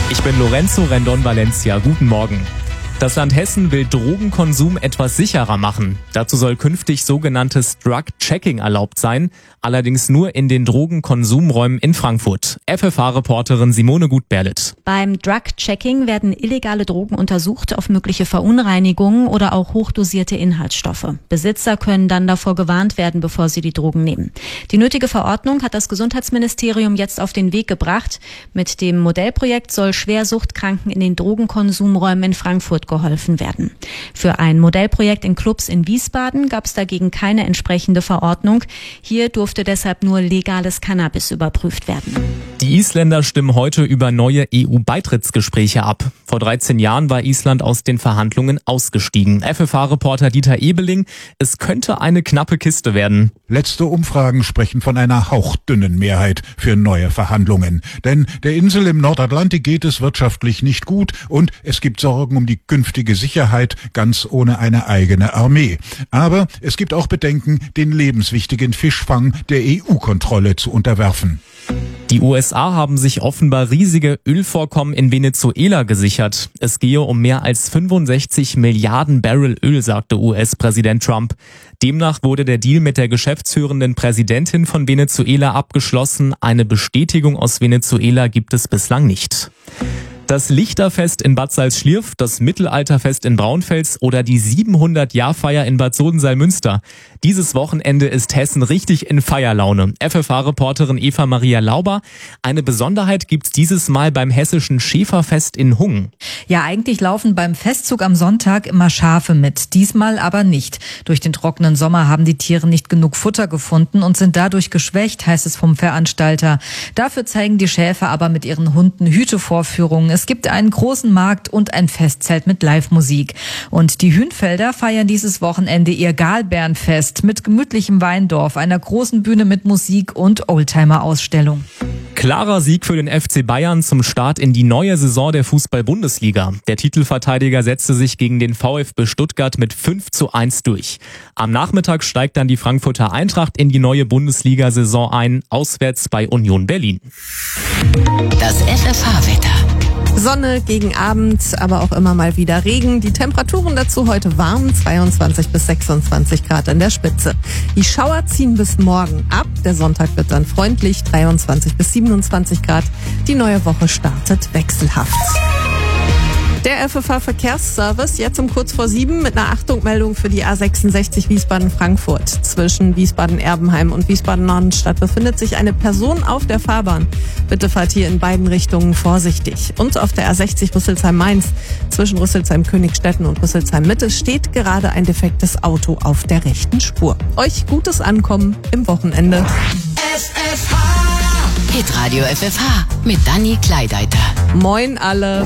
Ich bin Lorenzo Rendon Valencia. Guten Morgen. Das Land Hessen will Drogenkonsum etwas sicherer machen. Dazu soll künftig sogenanntes Drug-Checking erlaubt sein, allerdings nur in den Drogenkonsumräumen in Frankfurt. FFH-Reporterin Simone Gutberlet. Beim Drug-Checking werden illegale Drogen untersucht auf mögliche Verunreinigungen oder auch hochdosierte Inhaltsstoffe. Besitzer können dann davor gewarnt werden, bevor sie die Drogen nehmen. Die nötige Verordnung hat das Gesundheitsministerium jetzt auf den Weg gebracht. Mit dem Modellprojekt soll Schwersuchtkranken in den Drogenkonsumräumen in Frankfurt geholfen werden. Für ein Modellprojekt in Clubs in Wiesbaden gab es dagegen keine entsprechende Verordnung. Hier durfte deshalb nur legales Cannabis überprüft werden. Die Isländer stimmen heute über neue EU-Beitrittsgespräche ab. Vor 13 Jahren war Island aus den Verhandlungen ausgestiegen. FFH-Reporter Dieter Ebeling, es könnte eine knappe Kiste werden. Letzte Umfragen sprechen von einer hauchdünnen Mehrheit für neue Verhandlungen. Denn der Insel im Nordatlantik geht es wirtschaftlich nicht gut und es gibt Sorgen um die künftige Sicherheit, ganz ohne eine eigene Armee. Aber es gibt auch Bedenken, den lebenswichtigen Fischfang der EU-Kontrolle zu unterwerfen. Die USA haben sich offenbar riesige Ölvorkommen in Venezuela gesichert. Es gehe um mehr als 65 Milliarden Barrel Öl, sagte US-Präsident Trump. Demnach wurde der Deal mit der geschäftsführenden Präsidentin von Venezuela abgeschlossen. Eine Bestätigung aus Venezuela gibt es bislang nicht. Das Lichterfest in Bad Salzschlirf, das Mittelalterfest in Braunfels oder die 700-Jahr-Feier in Bad Sodenseil-Münster. Dieses Wochenende ist Hessen richtig in Feierlaune. FFH-Reporterin Eva Maria Lauber. Eine Besonderheit gibt's dieses Mal beim hessischen Schäferfest in Hungen. Ja, eigentlich laufen beim Festzug am Sonntag immer Schafe mit. Diesmal aber nicht. Durch den trockenen Sommer haben die Tiere nicht genug Futter gefunden und sind dadurch geschwächt, heißt es vom Veranstalter. Dafür zeigen die Schäfer aber mit ihren Hunden Hütevorführungen. Es gibt einen großen Markt und ein Festzelt mit Live-Musik. Und die Hünfelder feiern dieses Wochenende ihr Galbärenfest mit gemütlichem Weindorf, einer großen Bühne mit Musik und Oldtimer-Ausstellung. Klarer Sieg für den FC Bayern zum Start in die neue Saison der Fußball-Bundesliga. Der Titelverteidiger setzte sich gegen den VfB Stuttgart mit 5:1 durch. Am Nachmittag steigt dann die Frankfurter Eintracht in die neue Bundesliga-Saison ein, auswärts bei Union Berlin. Das FFH-Wetter. Sonne gegen Abend, aber auch immer mal wieder Regen. Die Temperaturen dazu heute warm, 22 bis 26 Grad an der Spitze. Die Schauer ziehen bis morgen ab. Der Sonntag wird dann freundlich, 23 bis 27 Grad. Die neue Woche startet wechselhaft. Der FFH-Verkehrsservice jetzt um kurz vor 7 mit einer Achtungmeldung für die A66 Wiesbaden-Frankfurt. Zwischen Wiesbaden-Erbenheim und Wiesbaden-Nordenstadt befindet sich eine Person auf der Fahrbahn. Bitte fahrt hier in beiden Richtungen vorsichtig. Und auf der A60 Rüsselsheim-Mainz zwischen Rüsselsheim-Königstetten und Rüsselsheim-Mitte steht gerade ein defektes Auto auf der rechten Spur. Euch gutes Ankommen im Wochenende. Hitradio FFH mit Dani Kleideiter. Moin alle.